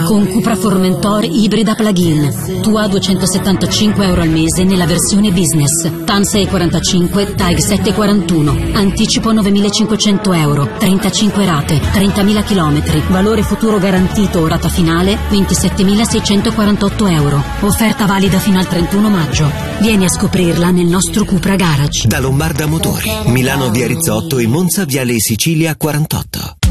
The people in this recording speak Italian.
Con Cupra Formentor ibrida plug-in. Tua 275 euro al mese nella versione business. TAN 645, TAG 741. Anticipo 9.500 euro. 35 rate, 30.000 chilometri. Valore futuro garantito o rata finale 27.648 euro. Offerta valida fino al 31 maggio. Vieni a scoprirla nel nostro Cupra Garage. Da Lombarda Motori, Milano via Rizzotto e Monza viale Sicilia 48.